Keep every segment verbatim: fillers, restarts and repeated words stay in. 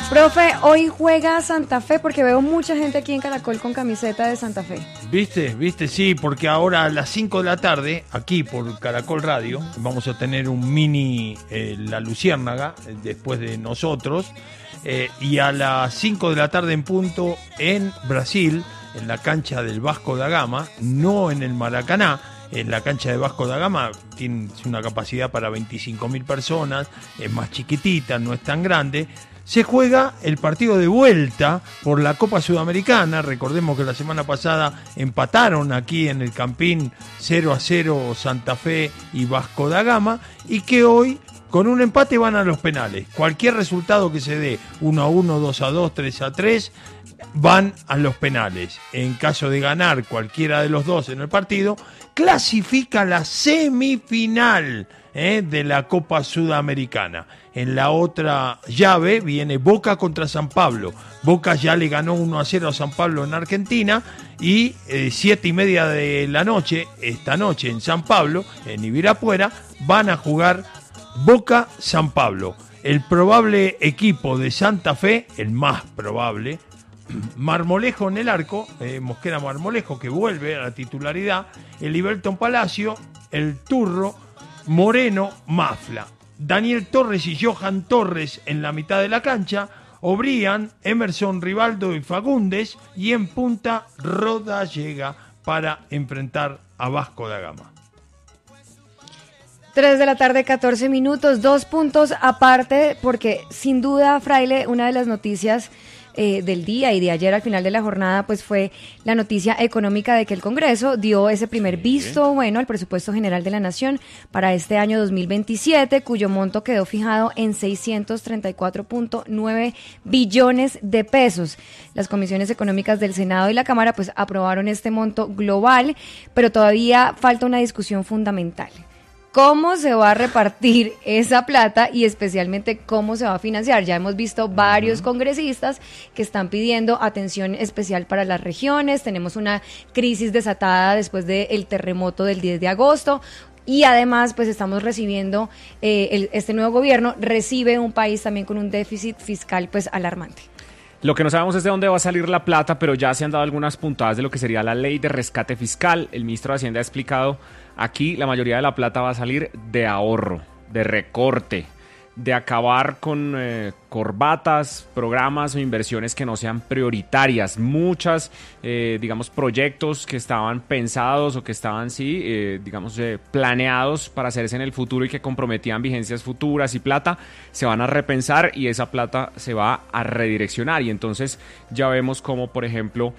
Profe, hoy juega Santa Fe porque veo mucha gente aquí en Caracol con camiseta de Santa Fe. ¿Viste? ¿Viste? Sí, porque ahora a las cinco de la tarde, aquí por Caracol Radio, vamos a tener un mini eh, La Luciérnaga, eh, después de nosotros, eh, y a las cinco de la tarde en punto en Brasil, en la cancha del Vasco da Gama, no en el Maracaná, en la cancha de Vasco da Gama, tiene una capacidad para veinticinco mil personas, es más chiquitita, no es tan grande. Se juega el partido de vuelta por la Copa Sudamericana. Recordemos que la semana pasada empataron aquí en el Campín cero a cero Santa Fe y Vasco da Gama, y que hoy con un empate van a los penales. Cualquier resultado que se dé, uno a uno, dos a dos, tres a tres, van a los penales. En caso de ganar cualquiera de los dos en el partido, clasifica la semifinal eh, de la Copa Sudamericana. En la otra llave viene Boca contra San Pablo. Boca ya le ganó uno a cero a San Pablo en Argentina, y eh, siete y media de la noche, esta noche en San Pablo, en Ibirapuera, van a jugar Boca San Pablo. El probable equipo de Santa Fe, el más probable, Marmolejo en el arco, eh, Mosquera Marmolejo, que vuelve a la titularidad, el Liberton Palacio, el Turro, Moreno, Mafla, Daniel Torres y Johan Torres en la mitad de la cancha, O'Brien, Emerson Rivaldo y Fagundes, y en punta Roda llega para enfrentar a Vasco da Gama. tres de la tarde, catorce minutos, dos puntos aparte, porque sin duda, Fraile, una de las noticias eh, del día y de ayer al final de la jornada, pues fue la noticia económica de que el Congreso dio ese primer visto bueno al presupuesto general de la Nación para este año dos mil veintisiete, cuyo monto quedó fijado en seiscientos treinta y cuatro punto nueve billones de pesos. Las comisiones económicas del Senado y la Cámara pues aprobaron este monto global, pero todavía falta una discusión fundamental. ¿Cómo se va a repartir esa plata y especialmente cómo se va a financiar? Ya hemos visto varios congresistas que están pidiendo atención especial para las regiones. Tenemos una crisis desatada después del terremoto del diez de agosto. Y además, pues estamos recibiendo, eh, el, este nuevo gobierno recibe un país también con un déficit fiscal pues alarmante. Lo que no sabemos es de dónde va a salir la plata, pero ya se han dado algunas puntadas de lo que sería la ley de rescate fiscal. El ministro de Hacienda ha explicado, aquí la mayoría de la plata va a salir de ahorro, de recorte, de acabar con eh, corbatas, programas o inversiones que no sean prioritarias. Muchas, eh, digamos, proyectos que estaban pensados o que estaban, sí, eh, digamos, eh, planeados para hacerse en el futuro y que comprometían vigencias futuras y plata, se van a repensar y esa plata se va a redireccionar. Y entonces ya vemos como, por ejemplo,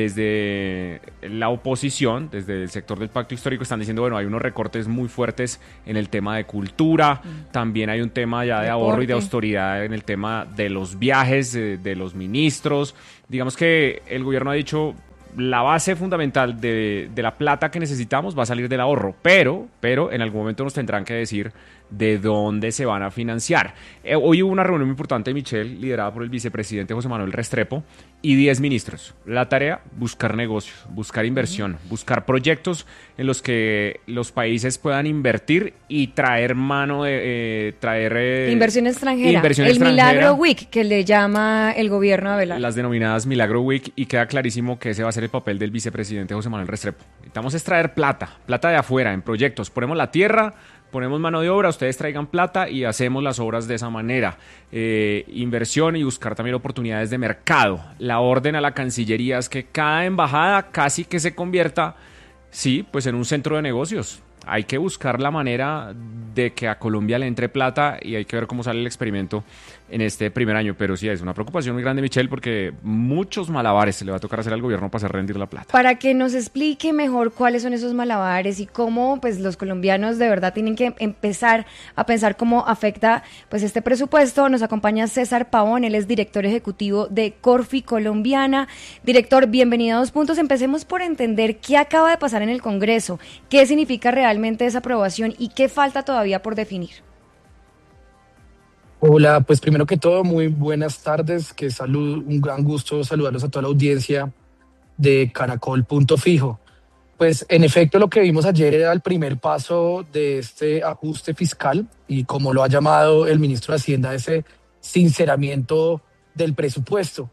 desde la oposición, desde el sector del Pacto Histórico, están diciendo, bueno, hay unos recortes muy fuertes en el tema de cultura, mm. también hay un tema ya de ahorro y de austeridad en el tema de los viajes de, de los ministros. Digamos que el gobierno ha dicho la base fundamental de, de la plata que necesitamos va a salir del ahorro, pero, pero en algún momento nos tendrán que decir de dónde se van a financiar. Eh, hoy hubo una reunión muy importante, Michelle, liderada por el vicepresidente José Manuel Restrepo y diez ministros. La tarea, buscar negocios, buscar inversión, uh-huh. buscar proyectos en los que los países puedan invertir y traer mano de... Eh, traer eh, inversión extranjera. Inversión el extranjera. Milagro Week, que le llama el gobierno a velar. Las denominadas Milagro Week, y queda clarísimo que ese va a ser el papel del vicepresidente José Manuel Restrepo. Necesitamos extraer plata, plata de afuera, en proyectos. Ponemos la tierra, ponemos mano de obra, ustedes traigan plata y hacemos las obras de esa manera. Eh, inversión y buscar también oportunidades de mercado. La orden a la Cancillería es que cada embajada casi que se convierta, sí, pues en un centro de negocios. Hay que buscar la manera de que a Colombia le entre plata y hay que ver cómo sale el experimento en este primer año. Pero sí, es una preocupación muy grande, Michelle, porque muchos malabares se le va a tocar hacer al gobierno para hacer rendir la plata. Para que nos explique mejor cuáles son esos malabares y cómo pues los colombianos de verdad tienen que empezar a pensar cómo afecta pues este presupuesto, nos acompaña César Pavón, él es director ejecutivo de Corfi Colombiana. Director, bienvenido a Dos Puntos. Empecemos por entender qué acaba de pasar en el Congreso, qué significa realmente esa aprobación y qué falta todavía por definir. Hola, pues primero que todo, muy buenas tardes, que salud, un gran gusto saludarlos a toda la audiencia de Caracol Punto Fijo. Pues en efecto lo que vimos ayer era el primer paso de este ajuste fiscal y como lo ha llamado el ministro de Hacienda, ese sinceramiento del presupuesto.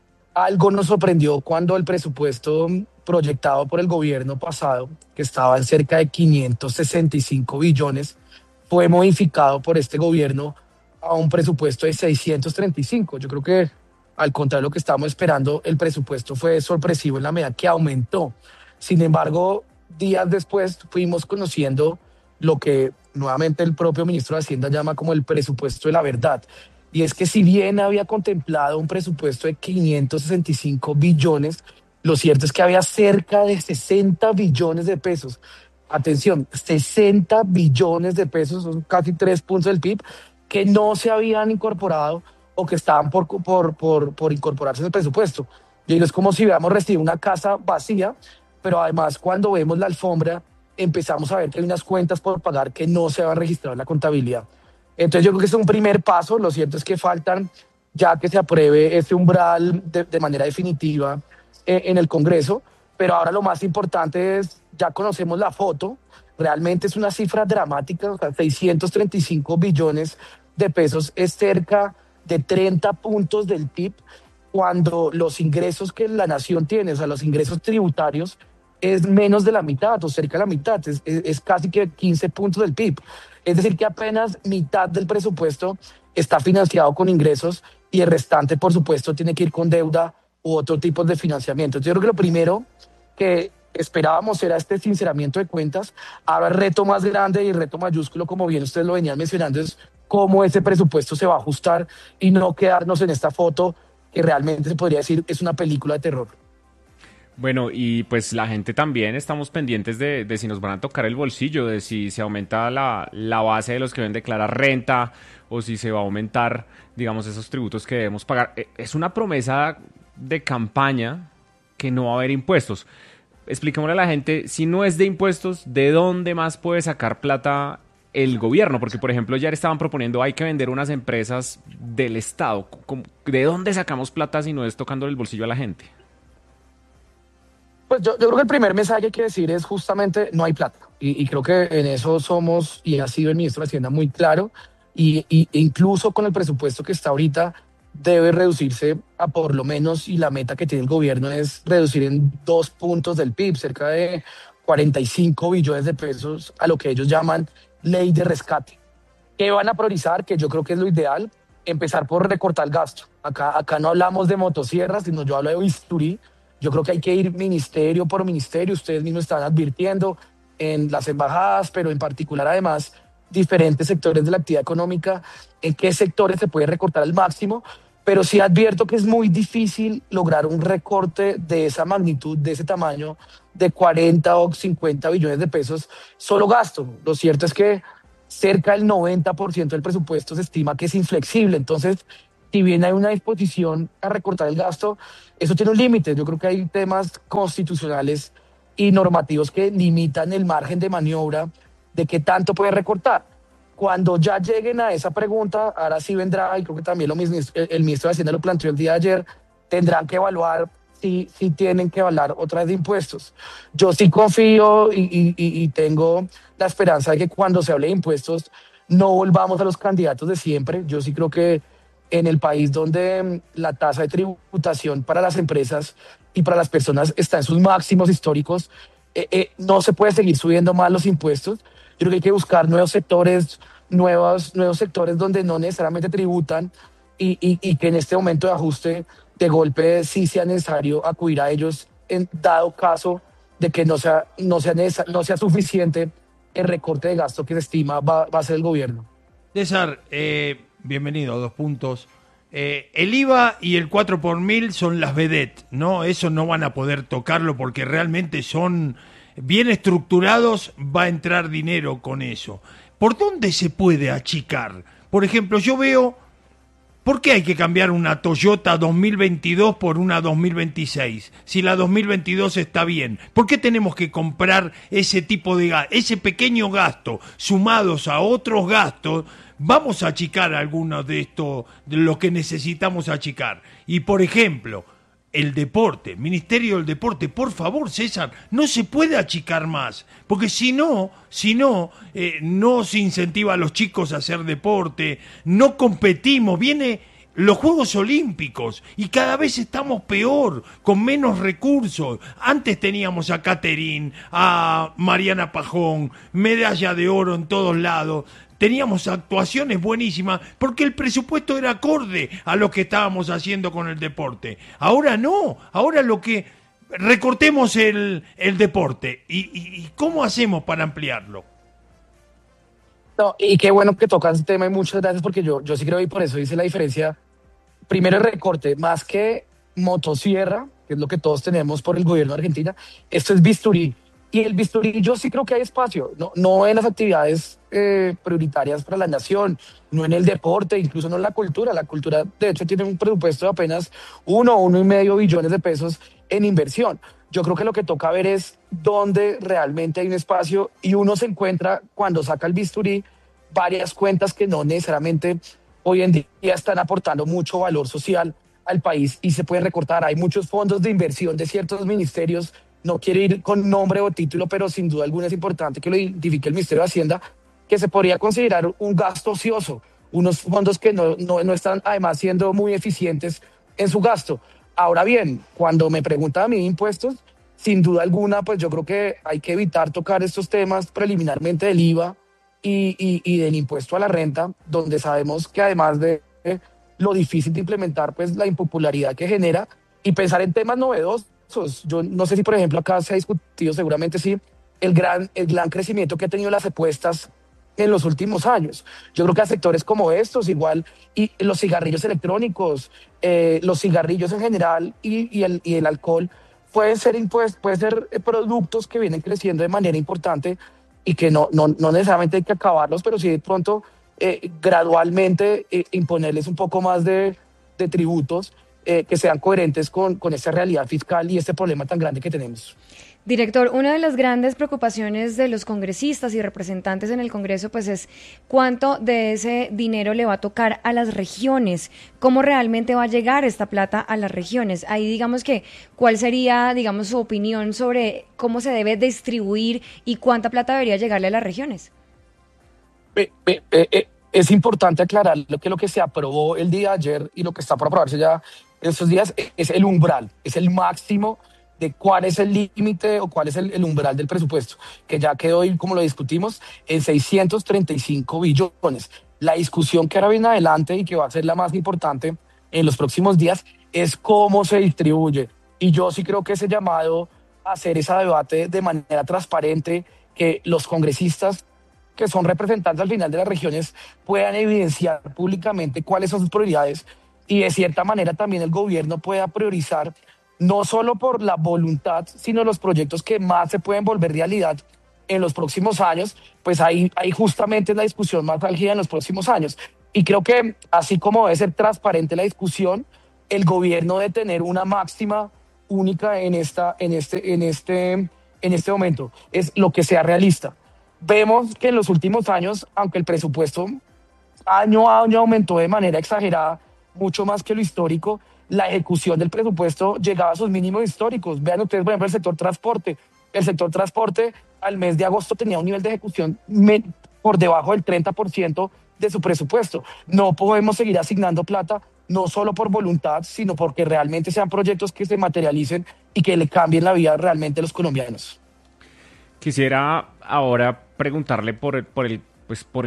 Algo nos sorprendió cuando el presupuesto proyectado por el gobierno pasado, que estaba en cerca de quinientos sesenta y cinco billones, fue modificado por este gobierno a un presupuesto de seiscientos treinta y cinco. Yo creo que, al contrario de lo que estábamos esperando, el presupuesto fue sorpresivo en la medida que aumentó. Sin embargo, días después fuimos conociendo lo que nuevamente el propio ministro de Hacienda llama como el presupuesto de la verdad. Y es que si bien había contemplado un presupuesto de quinientos sesenta y cinco billones, lo cierto es que había cerca de sesenta billones de pesos. Atención, sesenta billones de pesos, son casi tres puntos del P I B, que no se habían incorporado o que estaban por, por, por, por incorporarse en el presupuesto. Y es como si hubiéramos recibido una casa vacía, pero además cuando vemos la alfombra empezamos a ver que hay unas cuentas por pagar que no se habían registrado en la contabilidad. Entonces yo creo que es un primer paso. Lo cierto es que faltan ya que se apruebe este umbral de, de manera definitiva eh, en el Congreso, pero ahora lo más importante es, ya conocemos la foto, realmente es una cifra dramática, o sea, seiscientos treinta y cinco billones de pesos es cerca de treinta puntos del P I B, cuando los ingresos que la nación tiene, o sea, los ingresos tributarios, es menos de la mitad o cerca de la mitad, es, es, es casi que quince puntos del P I B. Es decir, que apenas mitad del presupuesto está financiado con ingresos y el restante, por supuesto, tiene que ir con deuda u otro tipo de financiamiento. Entonces, yo creo que lo primero que esperábamos era este sinceramiento de cuentas. Ahora el reto más grande y el reto mayúsculo, como bien ustedes lo venían mencionando, es cómo ese presupuesto se va a ajustar y no quedarnos en esta foto que realmente se podría decir es una película de terror. Bueno, y pues la gente también estamos pendientes de, de si nos van a tocar el bolsillo, de si se aumenta la, la base de los que deben declarar renta o si se va a aumentar, digamos, esos tributos que debemos pagar. Es una promesa de campaña que no va a haber impuestos. Expliquémosle a la gente, si no es de impuestos, ¿de dónde más puede sacar plata el gobierno? Porque, por ejemplo, ya estaban proponiendo hay que vender unas empresas del Estado. ¿De dónde sacamos plata si no es tocando el bolsillo a la gente? Pues yo, yo creo que el primer mensaje que hay que decir es justamente no hay plata. Y, y creo que en eso somos, y ha sido el ministro de Hacienda muy claro, y, y incluso con el presupuesto que está ahorita, debe reducirse a por lo menos, y la meta que tiene el gobierno es reducir en dos puntos del P I B, cerca de cuarenta y cinco billones de pesos a lo que ellos llaman ley de rescate. ¿Qué van a priorizar? Que yo creo que es lo ideal, empezar por recortar el gasto. Acá, acá no hablamos de motosierras, sino yo hablo de bisturí. Yo creo que hay que ir ministerio por ministerio. Ustedes mismos están advirtiendo en las embajadas, pero en particular además diferentes sectores de la actividad económica, en qué sectores se puede recortar al máximo, pero sí advierto que es muy difícil lograr un recorte de esa magnitud, de ese tamaño, de cuarenta o cincuenta billones de pesos, solo gasto. Lo cierto es que cerca del noventa por ciento del presupuesto se estima que es inflexible. Entonces, si bien hay una disposición a recortar el gasto, eso tiene un límite. Yo creo que hay temas constitucionales y normativos que limitan el margen de maniobra de qué tanto puede recortar. Cuando ya lleguen a esa pregunta, ahora sí vendrá, y creo que también lo mismo, el ministro de Hacienda lo planteó el día de ayer, tendrán que evaluar si, si tienen que evaluar otras de impuestos. Yo sí confío y, y, y tengo la esperanza de que cuando se hable de impuestos no volvamos a los candidatos de siempre. Yo sí creo que en el país donde la tasa de tributación para las empresas y para las personas está en sus máximos históricos, eh, eh, no se puede seguir subiendo más los impuestos. Yo creo que hay que buscar nuevos sectores, nuevos, nuevos sectores donde no necesariamente tributan y, y, y que en este momento de ajuste de golpe sí sea necesario acudir a ellos en dado caso de que no sea, no sea, no sea suficiente el recorte de gasto que se estima va, va a hacer el gobierno. César, eh, bienvenido a Dos Puntos. Eh, el I V A y el cuatro por mil son las vedettes, ¿no? Eso no van a poder tocarlo porque realmente son bien estructurados, va a entrar dinero con eso. ¿Por dónde se puede achicar? Por ejemplo, yo veo, ¿por qué hay que cambiar una Toyota dos mil veintidós por una dos mil veintiséis? Si la dos mil veintidós está bien, ¿por qué tenemos que comprar ese tipo de gasto, ese pequeño gasto, sumados a otros gastos? Vamos a achicar algunos de esto, de lo que necesitamos achicar. Y por ejemplo, el deporte, Ministerio del Deporte, por favor, César, no se puede achicar más, porque si no, si no, eh, no se incentiva a los chicos a hacer deporte, no competimos, viene los Juegos Olímpicos y cada vez estamos peor, con menos recursos. Antes teníamos a Caterín, a Mariana Pajón, medalla de oro en todos lados. Teníamos actuaciones buenísimas porque el presupuesto era acorde a lo que estábamos haciendo con el deporte. Ahora no, ahora lo que recortemos el, el deporte. ¿Y, y, y cómo hacemos para ampliarlo? No, y qué bueno que tocas el tema y muchas gracias porque yo, yo sí creo y por eso hice la diferencia. Primero el recorte, más que motosierra, que es lo que todos tenemos por el gobierno de Argentina, esto es bisturí. Y el bisturí yo sí creo que hay espacio, no, no en las actividades eh, prioritarias para la nación, no en el deporte, incluso no en la cultura. La cultura de hecho tiene un presupuesto de apenas uno o uno y medio billones de pesos en inversión. Yo creo que lo que toca ver es dónde realmente hay un espacio y uno se encuentra cuando saca el bisturí varias cuentas que no necesariamente hoy en día están aportando mucho valor social al país y se puede recortar. Hay muchos fondos de inversión de ciertos ministerios, no quiero ir con nombre o título, pero sin duda alguna es importante que lo identifique el Ministerio de Hacienda, que se podría considerar un gasto ocioso, unos fondos que no, no, no están además siendo muy eficientes en su gasto. Ahora bien, cuando me preguntan a mí impuestos, sin duda alguna, pues yo creo que hay que evitar tocar estos temas preliminarmente del I V A y, y, y del impuesto a la renta, donde sabemos que además de eh, lo difícil de implementar, pues la impopularidad que genera, y pensar en temas novedosos. Yo no sé si, por ejemplo, acá se ha discutido, seguramente sí, el gran, el gran crecimiento que ha tenido las apuestas en los últimos años. Yo creo que a sectores como estos, igual, y los cigarrillos electrónicos, eh, los cigarrillos en general y, y, el, y el alcohol, pueden ser, impuestos, pueden ser productos que vienen creciendo de manera importante y que no, no, no necesariamente hay que acabarlos, pero sí de pronto eh, gradualmente eh, imponerles un poco más de, de tributos eh, que sean coherentes con, con esta realidad fiscal y este problema tan grande que tenemos. Director, una de las grandes preocupaciones de los congresistas y representantes en el Congreso pues es cuánto de ese dinero le va a tocar a las regiones, cómo realmente va a llegar esta plata a las regiones. Ahí digamos que, ¿cuál sería, digamos, su opinión sobre cómo se debe distribuir y cuánta plata debería llegarle a las regiones? Eh, eh, eh, es importante aclarar lo que lo que se aprobó el día de ayer y lo que está por aprobarse ya en estos días es el umbral, es el máximo de cuál es el límite o cuál es el, el umbral del presupuesto, que ya quedó hoy, como lo discutimos, en seiscientos treinta y cinco billones. La discusión que ahora viene adelante y que va a ser la más importante en los próximos días es cómo se distribuye. Y yo sí creo que ese llamado a hacer ese debate de manera transparente, que los congresistas que son representantes al final de las regiones puedan evidenciar públicamente cuáles son sus prioridades y de cierta manera también el gobierno pueda priorizar no solo por la voluntad, sino los proyectos que más se pueden volver realidad en los próximos años, pues ahí, ahí justamente es la discusión más álgida en los próximos años. Y creo que así como debe ser transparente la discusión, el gobierno debe tener una máxima única en, esta, en, este, en, este, en este momento, es lo que sea realista. Vemos que en los últimos años, aunque el presupuesto año a año aumentó de manera exagerada, mucho más que lo histórico, la ejecución del presupuesto llegaba a sus mínimos históricos. Vean ustedes, por ejemplo, el sector transporte. El sector transporte al mes de agosto tenía un nivel de ejecución por debajo del treinta por ciento de su presupuesto. No podemos seguir asignando plata, no solo por voluntad, sino porque realmente sean proyectos que se materialicen y que le cambien la vida realmente a los colombianos. Quisiera ahora preguntarle por el, por el, pues, por el